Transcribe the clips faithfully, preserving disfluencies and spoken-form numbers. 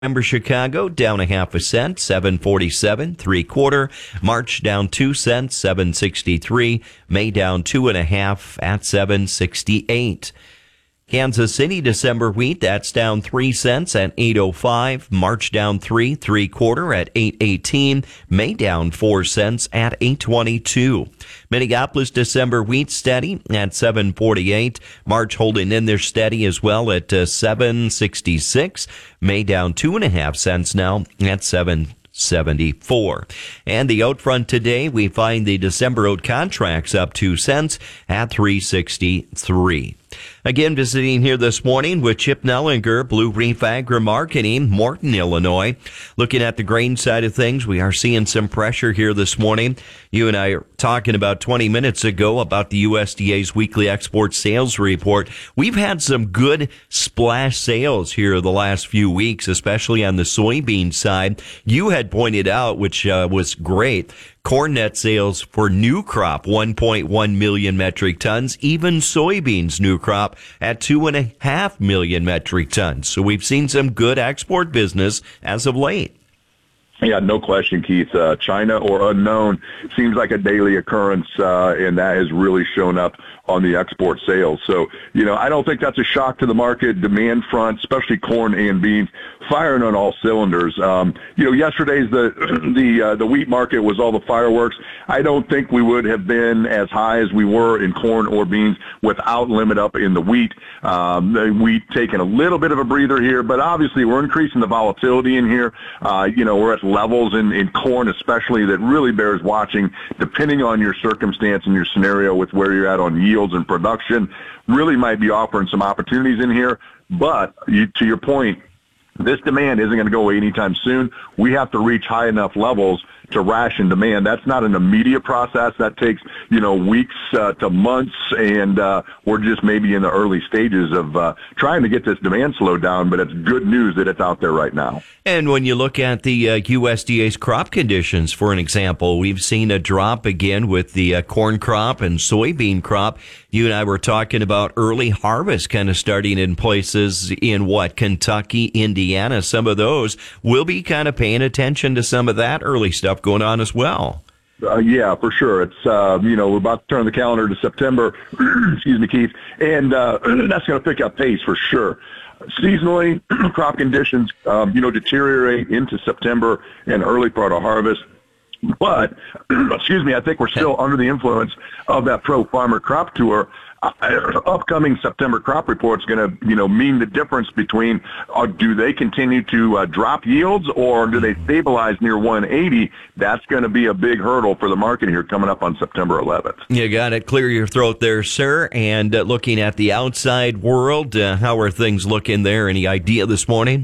November Chicago down a half a cent, seven forty-seven, three quarter. March down two cents, seven sixty-three. May down two and a half at seven sixty-eight. Kansas City December wheat, that's down three cents at eight oh five. March down three, three quarter at eight eighteen. May down four cents at eight twenty-two. Minneapolis December wheat steady at seven forty-eight. March holding in there steady as well at uh, seven sixty-six. May down two and a half cents now at seven seventy-four. And the oat front today, we find the December oat contracts up two cents at three sixty-three. Again, visiting here this morning with Chip Nellinger, Blue Reef Agri-Marketing, Morton, Illinois. Looking at the grain side of things, we are seeing some pressure here this morning. You and I are talking about twenty minutes ago about the U S D A's weekly export sales report. We've had some good splash sales here the last few weeks, especially on the soybean side. You had pointed out, which uh, was great, corn net sales for new crop, one point one million metric tons. Even soybeans new crop at two and a half million metric tons. So we've seen some good export business as of late. Yeah, no question, Keith. Uh, China or unknown seems like a daily occurrence, uh, and that has really shown up on the export sales. So, you know, I don't think that's a shock to the market. Demand front, especially corn and beans, firing on all cylinders. Um, you know, yesterday's the the uh, the wheat market was all the fireworks. I don't think we would have been as high as we were in corn or beans without limit up in the wheat. Um, the wheat taking a little bit of a breather here, but obviously we're increasing the volatility in here. Uh, you know, we're at levels in, in corn especially that really bears watching, depending on your circumstance and your scenario with where you're at on yields and production. Really might be offering some opportunities in here. But you, to your point, this demand isn't going to go away anytime soon. We have to reach high enough levels to ration demand. That's not an immediate process. That takes, you know, weeks uh, to months, and uh, we're just maybe in the early stages of uh, trying to get this demand slowed down, but it's good news that it's out there right now. And when you look at the uh, U S D A's crop conditions, for an example, we've seen a drop again with the uh, corn crop and soybean crop. You and I were talking about early harvest kind of starting in places in what, Kentucky, Indiana, some of those. We'll be kind of paying attention to some of that early stuff going on as well. Uh, yeah, for sure. It's, uh, you know, we're about to turn the calendar to September, excuse me, Keith, and uh, that's going to pick up pace for sure. Seasonally, crop conditions, um, you know, deteriorate into September and early part of harvest. But, excuse me, I think we're still under the influence of that Pro Farmer Crop Tour. Uh, upcoming September crop report is going to, you know, mean the difference between uh, do they continue to uh, drop yields or do they stabilize near one eighty? That's going to be a big hurdle for the market here coming up on September eleventh. You got it. Clear your throat there, sir. And uh, looking at the outside world, uh, how are things looking there? Any idea this morning?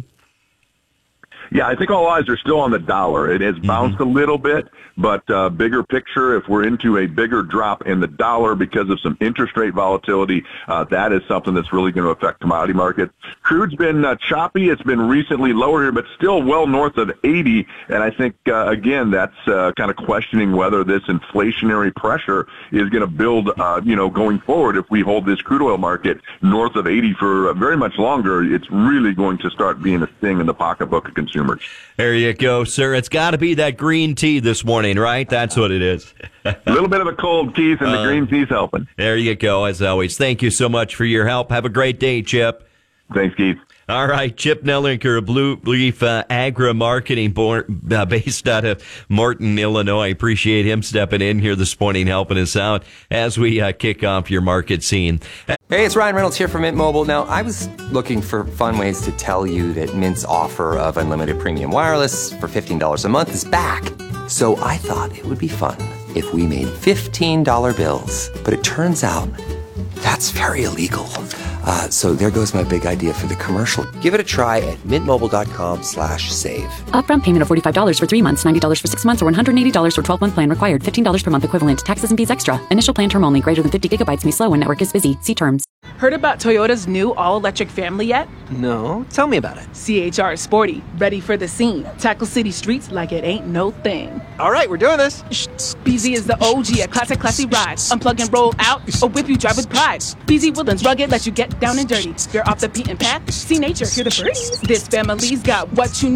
Yeah, I think all eyes are still on the dollar. It has bounced mm-hmm. a little bit, but uh, bigger picture, if we're into a bigger drop in the dollar because of some interest rate volatility, uh, that is something that's really going to affect commodity markets. Crude's been uh, choppy. It's been recently lower here, but still well north of eighty. And I think, uh, again, that's uh, kind of questioning whether this inflationary pressure is going to build, uh, you know, going forward. If we hold this crude oil market north of eighty for uh, very much longer, it's really going to start being a sting in the pocketbook of consumers. There you go, sir. It's got to be that green tea this morning, right? That's what it is. A little bit of a cold, Keith, and the uh, green tea's helping. There you go, as always. Thank you so much for your help. Have a great day, Chip. Thanks, Keith. All right, Chip Nellinger, Blue Reef uh, Agri-Marketing, born, uh, based out of Morton, Illinois. Appreciate him stepping in here this morning, helping us out as we uh, kick off your market scene. Hey, it's Ryan Reynolds here from Mint Mobile. Now, I was looking for fun ways to tell you that Mint's offer of unlimited premium wireless for fifteen dollars a month is back. So I thought it would be fun if we made fifteen dollar bills. But it turns out that's very illegal. Uh, so there goes my big idea for the commercial. Give it a try at mintmobile.com slash save. Upfront payment of forty-five dollars for three months, ninety dollars for six months, or one hundred eighty dollars for twelve-month plan required. fifteen dollars per month equivalent. Taxes and fees extra. Initial plan term only. Greater than fifty gigabytes may slow when network is busy. See terms. Heard about Toyota's new all-electric family yet? No, tell me about it. C H R is sporty, ready for the scene. Tackle city streets like it ain't no thing. All right, we're doing this. B Z is the O G, a classic, classy ride. Unplug and roll out, or whip you drive with pride. B Z Woodlands rugged, let you get down and dirty. You're off the beaten path, see nature, hear the birds. This family's got what you